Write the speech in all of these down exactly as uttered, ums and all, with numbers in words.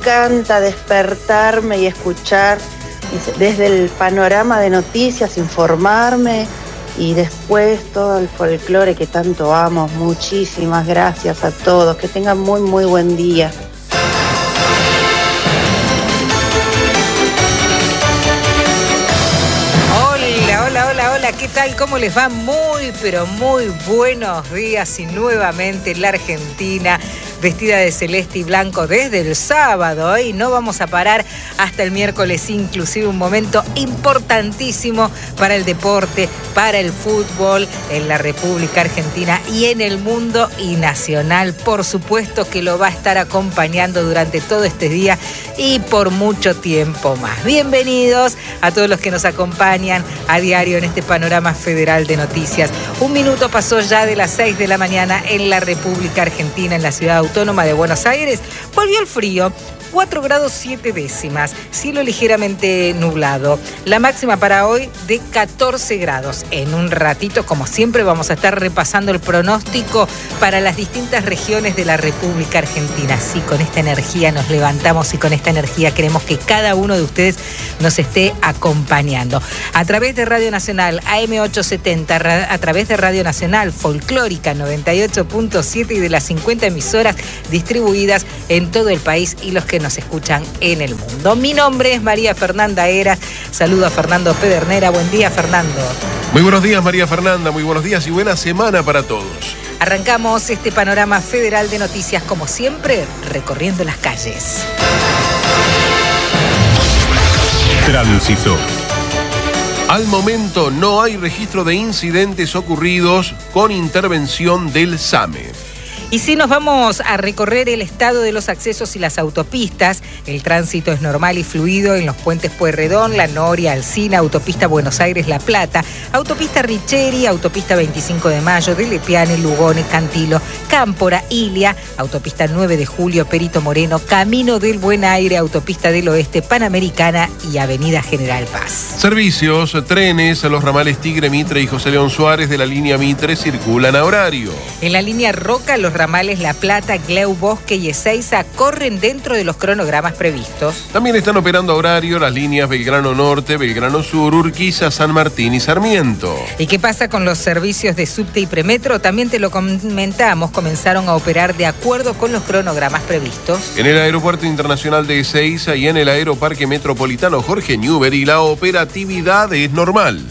encanta despertarme y escuchar desde el panorama de noticias, informarme y después todo el folclore que tanto amo. Muchísimas gracias a todos, que tengan muy muy buen día. Hola, hola, hola, hola, ¿qué tal? ¿Cómo les va? Muy, pero muy buenos días y nuevamente la Argentina vestida de celeste y blanco desde el sábado, ¿eh? Y no vamos a parar hasta el miércoles, inclusive un momento importantísimo para el deporte, para el fútbol en la República Argentina y en el mundo y nacional. Por supuesto que lo va a estar acompañando durante todo este día y por mucho tiempo más. Bienvenidos a todos los que nos acompañan a diario en este panorama federal de noticias. Un minuto pasó ya de las seis de la mañana en la República Argentina, en la ciudad autónoma de Buenos Aires. Volvió el frío. cuatro grados siete décimas, cielo ligeramente nublado. La máxima para hoy de catorce grados. En un ratito, como siempre, vamos a estar repasando el pronóstico para las distintas regiones de la República Argentina. Sí, con esta energía nos levantamos y con esta energía queremos que cada uno de ustedes nos esté acompañando. A través de Radio Nacional A M ochocientos setenta, a través de Radio Nacional Folclórica noventa y ocho punto siete y de las cincuenta emisoras distribuidas en todo el país y los que nos escuchan en el mundo. Mi nombre es María Fernanda Eras. Saludo a Fernando Pedernera. Buen día, Fernando. Muy buenos días, María Fernanda. Muy buenos días y buena semana para todos. Arrancamos este panorama federal de noticias, como siempre, recorriendo las calles. Tránsito. Al momento no hay registro de incidentes ocurridos con intervención del S A M E. Y si nos vamos a recorrer el estado de los accesos y las autopistas, el tránsito es normal y fluido en los puentes Pueyrredón, La Noria, Alsina, autopista Buenos Aires-La Plata, autopista Richeri, autopista veinticinco de mayo, de Lepiane, Lugones, Cantilo, Cámpora, Ilia, autopista nueve de julio, Perito Moreno, Camino del Buen Aire, autopista del Oeste, Panamericana y avenida General Paz. Servicios, trenes, los ramales Tigre, Mitre y José León Suárez de la línea Mitre circulan a horario. En la línea Roca, los ramales La Plata, Gleu, Bosque y Ezeiza corren dentro de los cronogramas previstos. También están operando a horario las líneas Belgrano Norte, Belgrano Sur, Urquiza, San Martín y Sarmiento. ¿Y qué pasa con los servicios de subte y premetro? También te lo comentamos, comenzaron a operar de acuerdo con los cronogramas previstos. En el Aeropuerto Internacional de Ezeiza y en el Aeroparque Metropolitano Jorge Newbery la operatividad es normal.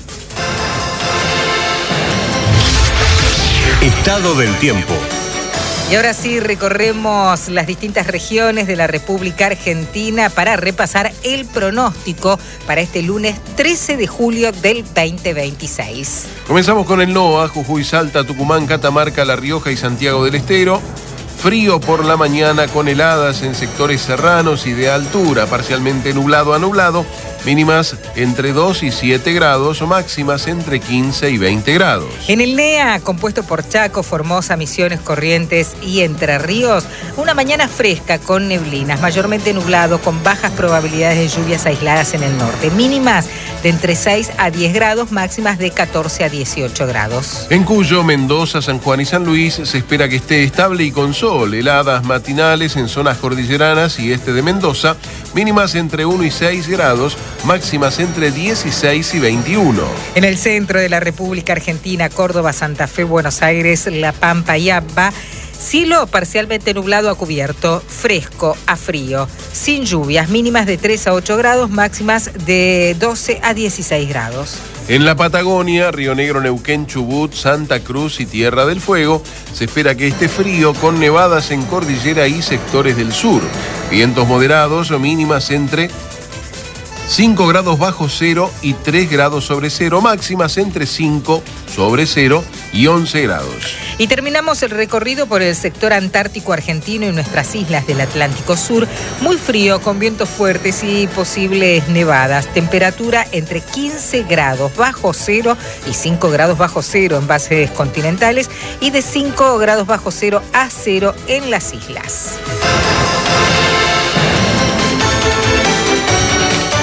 Estado del tiempo. Y ahora sí recorremos las distintas regiones de la República Argentina para repasar el pronóstico para este lunes trece de julio del veinte veintiséis. Comenzamos con el NOA, Jujuy, Salta, Tucumán, Catamarca, La Rioja y Santiago del Estero. Frío por la mañana con heladas en sectores serranos y de altura, parcialmente nublado a nublado, mínimas entre dos y siete grados, máximas entre quince y veinte grados. En el NEA, compuesto por Chaco, Formosa, Misiones, Corrientes y Entre Ríos, una mañana fresca con neblinas, mayormente nublado, con bajas probabilidades de lluvias aisladas en el norte, mínimas de entre seis a diez grados, máximas de catorce a dieciocho grados. En Cuyo, Mendoza, San Juan y San Luis se espera que esté estable y con sol, heladas matinales en zonas cordilleranas y este de Mendoza, mínimas entre uno y seis grados, máximas entre dieciséis y veintiuno. En el centro de la República Argentina, Córdoba, Santa Fe, Buenos Aires, La Pampa y Abba, cielo parcialmente nublado a cubierto, fresco a frío, sin lluvias, mínimas de tres a ocho grados, máximas de doce a dieciséis grados. En la Patagonia, Río Negro, Neuquén, Chubut, Santa Cruz y Tierra del Fuego, se espera que esté frío con nevadas en cordillera y sectores del sur. Vientos moderados o mínimas entre cinco grados bajo cero y tres grados sobre cero, máximas entre cinco sobre cero y once grados. Y terminamos el recorrido por el sector antártico argentino y nuestras islas del Atlántico Sur. Muy frío, con vientos fuertes y posibles nevadas. Temperatura entre quince grados bajo cero y cinco grados bajo cero en bases continentales y de cinco grados bajo cero a cero en las islas.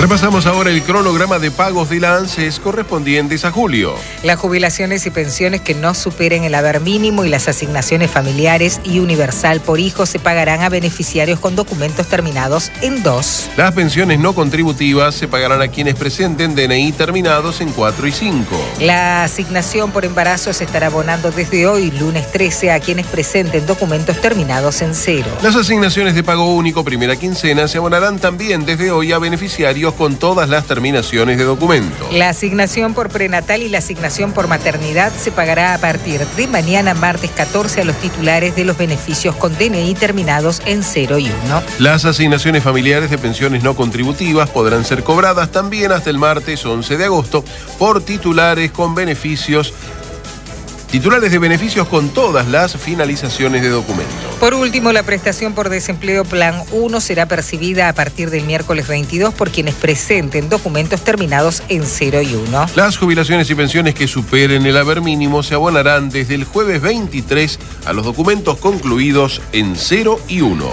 Repasamos ahora el cronograma de pagos de la ANSES correspondientes a julio. Las jubilaciones y pensiones que no superen el haber mínimo y las asignaciones familiares y universal por hijo se pagarán a beneficiarios con documentos terminados en dos. Las pensiones no contributivas se pagarán a quienes presenten D N I terminados en cuatro y cinco. La asignación por embarazo se estará abonando desde hoy, lunes trece, a quienes presenten documentos terminados en cero. Las asignaciones de pago único primera quincena se abonarán también desde hoy a beneficiarios con todas las terminaciones de documento. La asignación por prenatal y la asignación por maternidad se pagará a partir de mañana, martes catorce, a los titulares de los beneficios con D N I terminados en cero y uno. Las asignaciones familiares de pensiones no contributivas podrán ser cobradas también hasta el martes once de agosto por titulares con beneficios Titulares de beneficios con todas las finalizaciones de documento. Por último, la prestación por desempleo Plan uno será percibida a partir del miércoles veintidós por quienes presenten documentos terminados en cero y uno. Las jubilaciones y pensiones que superen el haber mínimo se abonarán desde el jueves veintitrés a los documentos concluidos en cero y uno.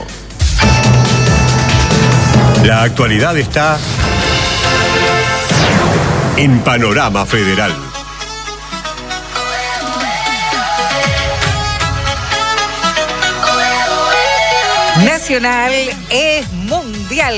La actualidad está en Panorama Federal. Nacional es mundial.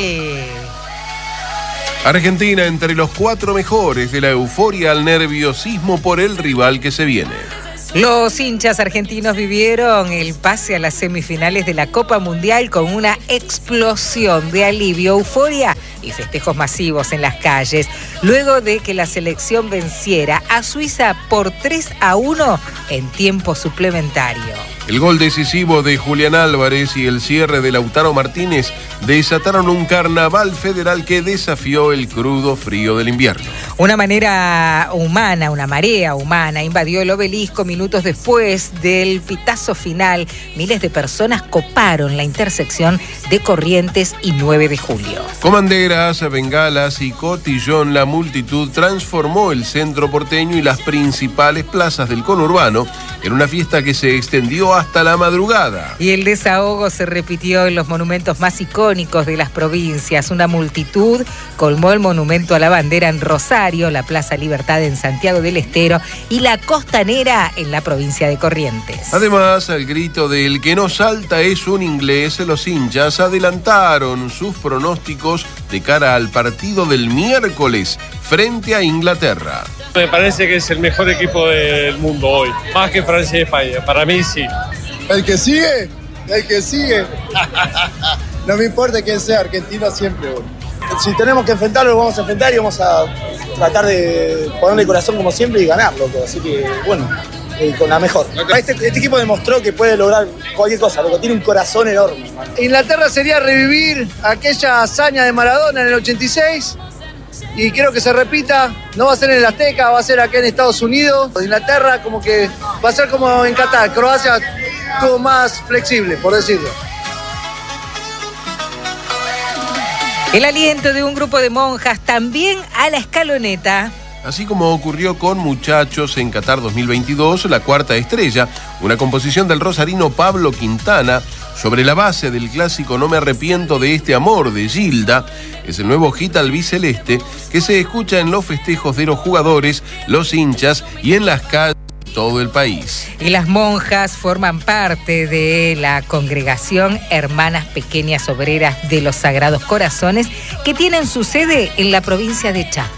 Argentina entre los cuatro mejores, de la euforia al nerviosismo por el rival que se viene. Los hinchas argentinos vivieron el pase a las semifinales de la Copa Mundial con una explosión de alivio, euforia y festejos masivos en las calles, luego de que la selección venciera a Suiza por tres a uno en tiempo suplementario. El gol decisivo de Julián Álvarez y el cierre de Lautaro Martínez desataron un carnaval federal que desafió el crudo frío del invierno. Una manera humana, una marea humana invadió el obelisco minutos después del pitazo final. Miles de personas coparon la intersección de Corrientes y nueve de julio. Con banderas, bengalas y cotillón, la multitud transformó el centro porteño y las principales plazas del conurbano en una fiesta que se extendió hasta la madrugada. Y el desahogo se repitió en los monumentos más icónicos de las provincias. Una multitud colmó el monumento a la bandera en Rosario, la Plaza Libertad en Santiago del Estero y la Costanera en la provincia de Corrientes. Además, al grito de "el que no salta es un inglés", los hinchas adelantaron sus pronósticos de cara al partido del miércoles frente a Inglaterra. Me parece que es el mejor equipo del mundo hoy, más que Francia y España. Para mí sí. El que sigue, el que sigue. No me importa quién sea, Argentina siempre. Bro. Si tenemos que enfrentarlo, lo vamos a enfrentar y vamos a tratar de ponerle corazón como siempre y ganarlo. Así que, bueno, eh, con la mejor. Este, este equipo demostró que puede lograr cualquier cosa, porque tiene un corazón enorme. Inglaterra sería revivir aquella hazaña de Maradona en el ochenta y seis. Y quiero que se repita, no va a ser en el Azteca, va a ser acá en Estados Unidos. Inglaterra como que va a ser como en Qatar, Croacia como más flexible, por decirlo. El aliento de un grupo de monjas también a la escaloneta. Así como ocurrió con Muchachos en Qatar dos mil veintidós, La Cuarta Estrella, una composición del rosarino Pablo Quintana, sobre la base del clásico No me arrepiento de este amor de Gilda, es el nuevo hit albiceleste que se escucha en los festejos de los jugadores, los hinchas y en las calles de todo el país. Y las monjas forman parte de la congregación Hermanas Pequeñas Obreras de los Sagrados Corazones, que tienen su sede en la provincia de Chá.